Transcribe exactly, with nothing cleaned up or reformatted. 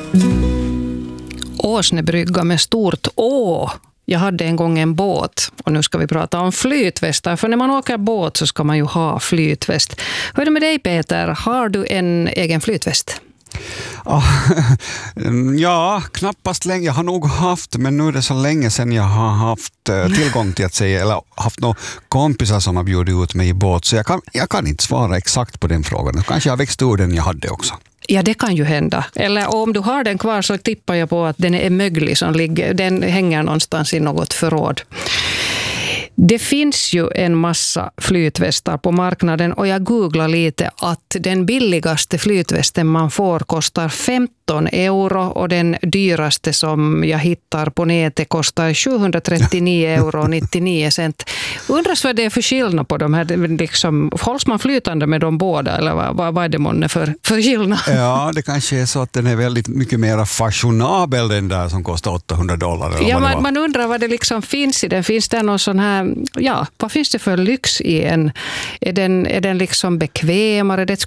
Åsnebrygga med stort Å. Jag hade en gång en båt och nu ska vi prata om flytvästar. För när man åker båt så ska man ju ha flytväst. Hur är det med dig, Peter? Har du en egen flytväst? Ja, knappast länge. Jag har nog haft, men nu är det så länge sedan jag har haft tillgång till att säga, eller haft några kompisar som har bjudit ut mig i båt. Så jag kan, jag kan inte svara exakt på den frågan. Kanske jag har växt ur den jag hade också. Ja, det kan ju hända. Eller om du har den kvar så tippar jag på att den är möglig som ligger. Den hänger någonstans i något förråd. Det finns ju en massa flytvästar på marknaden och jag googlar lite att den billigaste flytvästen man får kostar femton euro och den dyraste som jag hittar på nätet kostar sjuhundratrettionio euro och nittionio cent. Undras vad det är för skillnad på de här. Liksom, hålls man flytande med de båda eller vad, vad, vad är det månne för, för skillnad? Ja, det kanske är så att den är väldigt mycket mer fashionabel den där som kostar åttahundra dollar. Eller ja, vad det man, man undrar vad det liksom finns i den. Finns det någon sån här, ja, vad finns det för lyx i en? Är den, är den liksom bekvämare? Det